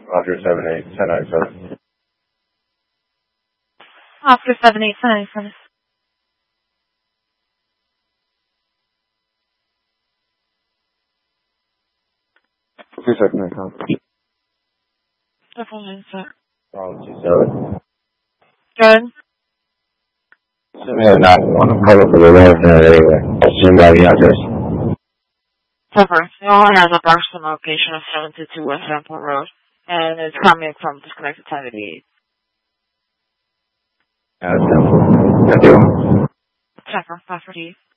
Oscar 78, 1097. Oscar 78, 1097. Two seconds, huh? Definitely, sir. 27. Good. Yeah, not on the cover for the resident anyway. Assume by the address. Pepper. It only has a Buxton location of 722 West Airport Road, and it's coming from disconnected 1088. That's simple. Thank you. Pepper, Pepper,